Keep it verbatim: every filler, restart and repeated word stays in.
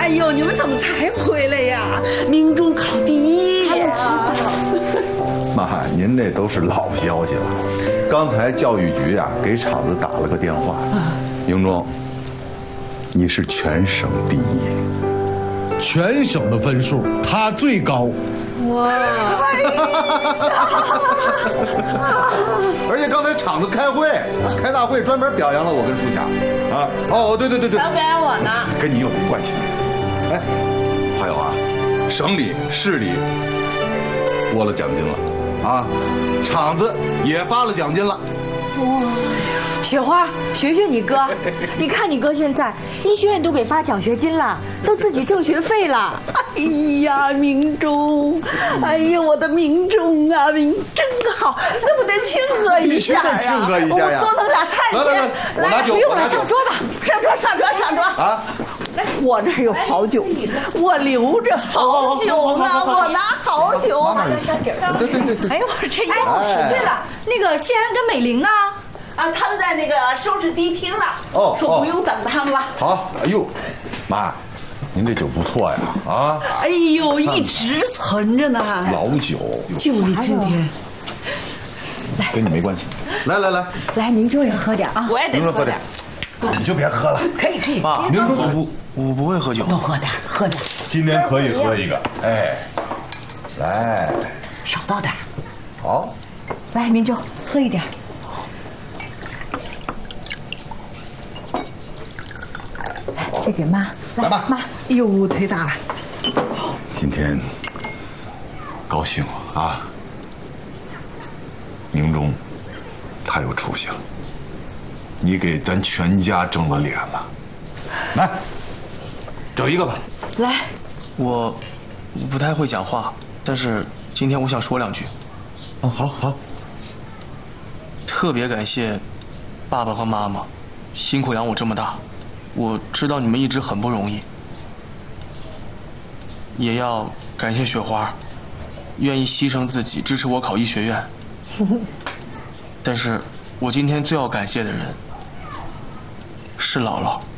哎呦，你们怎么才回来呀？明中考第一呀！ 妈，您这都是老消息了。刚才教育局啊给厂子打了个电话，明中，你是全省第一， 全省的分数他最高。 哇！ 而且刚才厂子开会，开大会专门表扬了我跟舒霞。啊，哦，对对对对， 还表扬我呢， 跟你有什么关系？哎，还有啊，省里、市里拨了奖金了，啊，厂子也发了奖金了。 哇，雪花，学学你哥，你看你哥现在医学院都给发奖学金了，都自己挣学费了。 哎呀，明中，哎呀，我的明中啊，明真好，那不得庆贺一下呀？ 庆贺一下呀！ 多弄点菜去。 来来来，我拿酒， 不用了， 我拿酒上桌吧，上桌，上桌，上桌。 啊！ 来，我这儿有好酒，我留着好酒呢，我拿好酒。 拿小底儿。 对对对对。 哎呦，我这哎，对了，那个谢然跟美玲呢？ 啊，他们在那个收拾迪厅呢。 哦， 说不用等他们了。 好，哎呦，妈，您这酒不错呀，啊！ 哎呦，一直存着呢。 老酒， 就你今天。 跟你没关系。来来来， 来，明中也喝点啊。 我也得喝点。 你就别喝了。 可以可以， 爸， 明中我不我不会喝酒。 多喝点，喝点。 今天可以喝一个，哎，来， 少倒点。 好， 来，明中喝一点。来，这给妈。 来吧， 妈。 哟，忒大了。 今天高兴啊！明中太有出息了，你给咱全家争了脸了。来，整一个吧。 来， 我不太会讲话，但是今天我想说两句。 哦，好好。 特别感谢爸爸和妈妈，辛苦养我这么大，我知道你们一直很不容易。也要感谢雪花，愿意牺牲自己支持我考医学院。但是我今天最要感谢的人是姥姥。